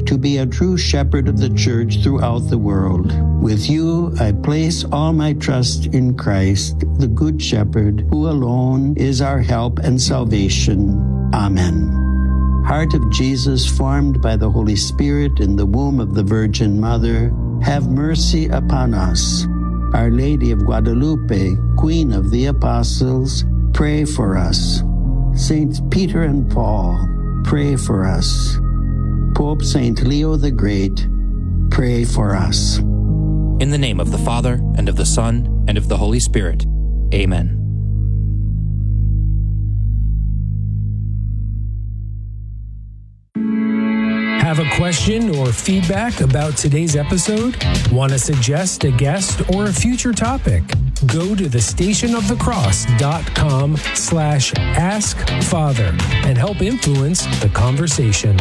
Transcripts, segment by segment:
to be a true shepherd of the church throughout the world. With you, I place all my trust in Christ, the Good Shepherd, who alone is our help and salvation. Amen. Heart of Jesus, formed by the Holy Spirit in the womb of the Virgin Mother, have mercy upon us. Our Lady of Guadalupe, Queen of the Apostles, pray for us. Saints Peter and Paul, pray for us. Pope Saint Leo the Great, pray for us. In the name of the Father, and of the Son, and of the Holy Spirit. Amen. Have a question or feedback about today's episode? Want to suggest a guest or a future topic? Go to thestationofthecross.com/askfather and help influence the conversation.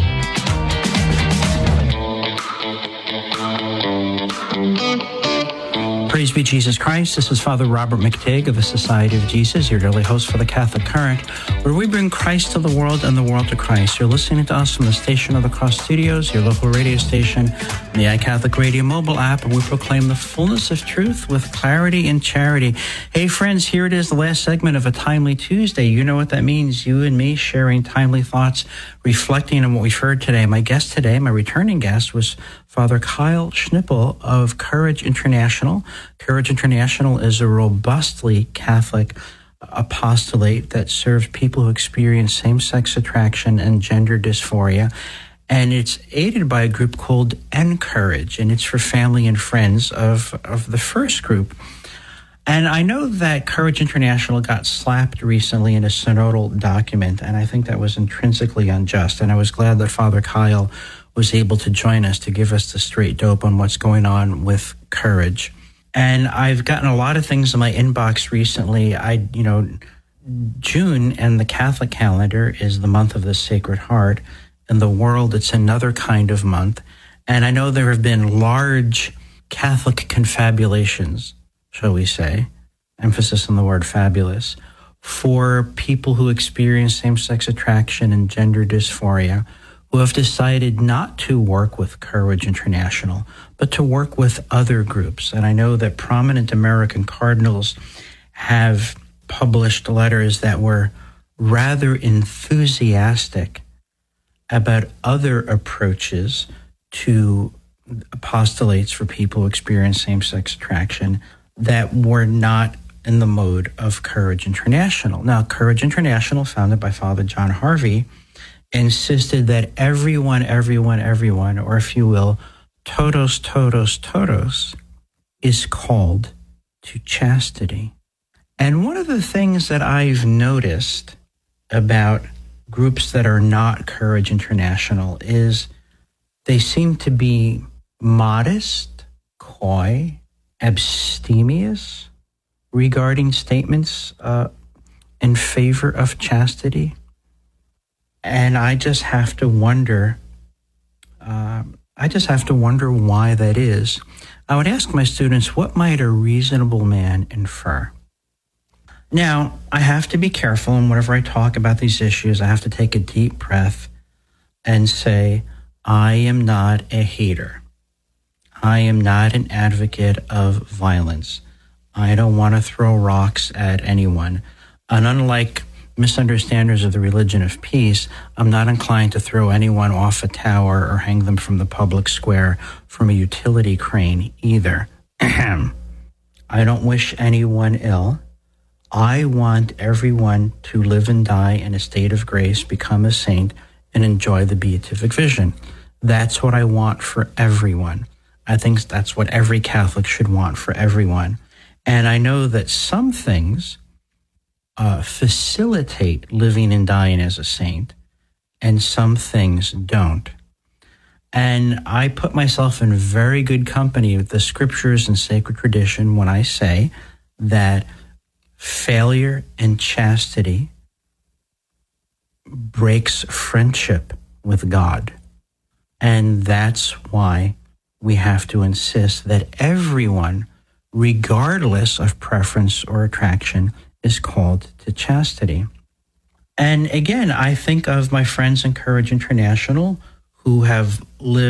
Praise be Jesus Christ. This is Father Robert McTigg of the Society of Jesus, your daily host for the Catholic Current, where we bring Christ to the world and the world to Christ. You're listening to us from the Station of the Cross Studios, your local radio station, the iCatholic Radio mobile app, and we proclaim the fullness of truth with clarity and charity. Hey friends, here it is, the last segment of a Timely Tuesday. You know what that means. You and me sharing timely thoughts, reflecting on what we've heard today. My guest today, my returning guest, was Father Kyle Schnippel of Courage International. Courage International is a robustly Catholic apostolate that serves people who experience same-sex attraction and gender dysphoria. And it's aided by a group called Encourage, and it's for family and friends of the first group. And I know that Courage International got slapped recently in a synodal document, and I think that was intrinsically unjust. And I was glad that Father Kyle was able to join us to give us the straight dope on what's going on with Courage. And I've gotten a lot of things in my inbox recently. June and the Catholic calendar is the month of the Sacred Heart. In the world, it's another kind of month. And I know there have been large Catholic confabulations, shall we say, emphasis on the word fabulous, for people who experience same-sex attraction and gender dysphoria, who have decided not to work with Courage International, but to work with other groups. And I know that prominent American cardinals have published letters that were rather enthusiastic about other approaches to apostolates for people who experience same-sex attraction that were not in the mode of Courage International. Now, Courage International, founded by Father John Harvey, insisted that everyone, or if you will, todos, is called to chastity. And one of the things that I've noticed about groups that are not Courage International is they seem to be modest, coy, abstemious regarding statements in favor of chastity. And I just have to wonder why that is. I would ask my students, what might a reasonable man infer? Now, I have to be careful, and whenever I talk about these issues, I have to take a deep breath and say, I am not a hater. I am not an advocate of violence. I don't want to throw rocks at anyone. And unlike misunderstanders of the religion of peace, I'm not inclined to throw anyone off a tower or hang them from the public square from a utility crane either. I don't wish anyone ill. I want everyone to live and die in a state of grace, become a saint, and enjoy the beatific vision. That's what I want for everyone. I think that's what every Catholic should want for everyone. And I know that some things facilitate living and dying as a saint, and some things don't. And I put myself in very good company with the scriptures and sacred tradition when I say that failure in chastity breaks friendship with God. And that's why we have to insist that everyone, regardless of preference or attraction, is called to chastity. And again, I think of my friends in Courage International who have lived